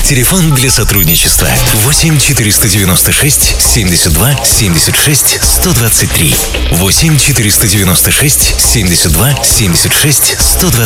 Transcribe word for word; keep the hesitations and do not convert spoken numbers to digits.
Телефон для сотрудничества восемь четыреста девяносто шесть семьдесят два семьдесят шесть сто двадцать три. восемь четыреста девяносто шесть семьдесят два семьдесят шесть сто двадцать три.